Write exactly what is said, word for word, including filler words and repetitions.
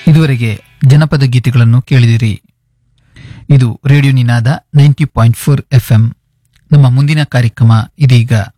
ಇದುವರೆಗೆ ಜನಪದ ಗೀತೆಗಳನ್ನು ಕೇಳಿದಿರಿ. ಇದು ರೇಡಿಯೋ ನಿನಾದ ninety point four F M. ನಮ್ಮ ಮುಂದಿನ ಕಾರ್ಯಕ್ರಮ ಇದೀಗ.